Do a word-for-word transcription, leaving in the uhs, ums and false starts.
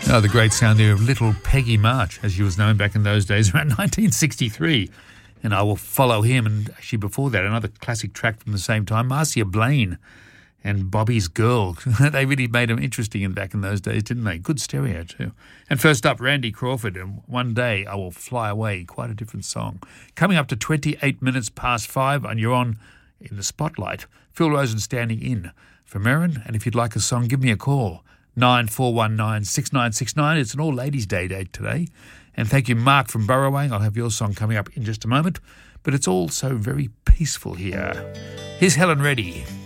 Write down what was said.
Oh, the great sound there of Little Peggy March, as she was known back in those days, around nineteen sixty-three. And I Will Follow Him. And actually before that, another classic track from the same time, Marcia Blaine and Bobby's Girl. They really made them interesting in back in those days, didn't they? Good stereo too. And first up, Randy Crawford, and One Day I Will Fly Away. Quite a different song. Coming up to twenty-eight minutes past five, and you're on in the spotlight. Phil Rosen standing in for Merrin. And if you'd like a song, give me a call. nine four one nine, six nine six nine. It's an all ladies' day date today. And thank you, Mark from Burrowang. I'll have your song coming up in just a moment. But it's all so very peaceful here. Here's Helen Reddy.